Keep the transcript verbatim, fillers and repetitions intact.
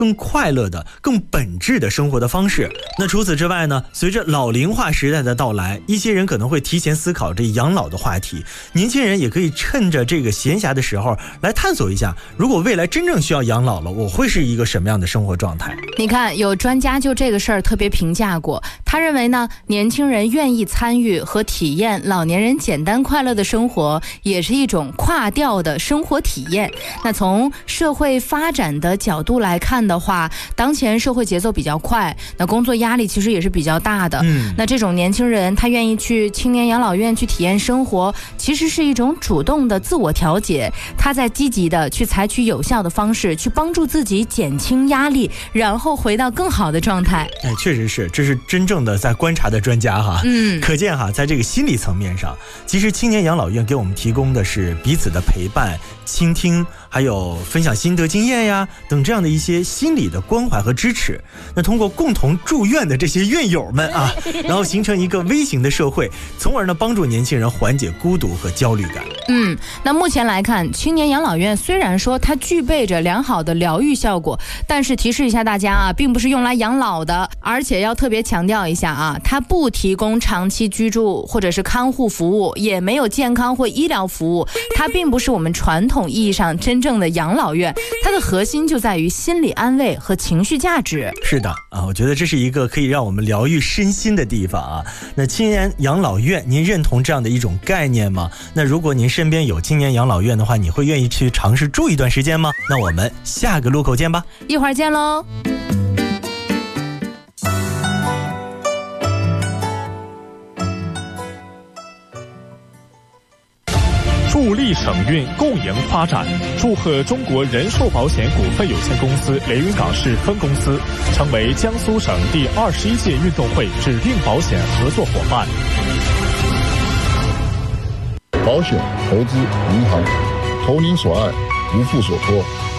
更快乐的、更本质的生活的方式。那除此之外呢，随着老龄化时代的到来，一些人可能会提前思考这养老的话题，年轻人也可以趁着这个闲暇的时候来探索一下，如果未来真正需要养老了，我会是一个什么样的生活状态。 你看，有专家就这个事儿特别评价过，他认为呢，年轻人愿意参与和体验老年人简单快乐的生活，也是一种跨调的生活体验。那从社会发展的角度来看的话，当前社会节奏比较快，那工作压力其实也是比较大的。嗯，那这种年轻人他愿意去青年养老院去体验生活，其实是一种主动的自我调节，他在积极的去采取有效的方式去帮助自己减轻压力，然后回到更好的状态。 哎，确实是，这是真正的在观察的专家哈。嗯，可见哈，在这个心理层面上，其实青年养老院给我们提供的是彼此的陪伴、倾听，还有分享心得经验呀等这样的一些心理的关怀和支持。那通过共同住院的这些院友们啊，然后形成一个微型的社会，从而呢帮助年轻人缓解孤独和焦虑感。 嗯，那目前来看，青年养老院虽然说它具备着良好的疗愈效果，但是提示一下大家啊，并不是用来养老的，而且要特别强调一下啊，它不提供长期居住或者是看护服务，也没有健康或医疗服务，它并不是我们传统意义上真正的养老院，它的核心就在于心理安慰和情绪价值。 是的啊，我觉得这是一个可以让我们疗愈身心的地方啊。那青年养老院，您认同这样的一种概念吗？那如果您身边有青年养老院的话，你会愿意去尝试住一段时间吗？那我们下个路口见吧， 一会儿见喽。 助力省运共赢发展，祝贺中国人寿保险股份有限公司连云港市分公司成为江苏省第二十一届运动会指定保险合作伙伴。 保险、投资、银行，投您所爱，无负所托。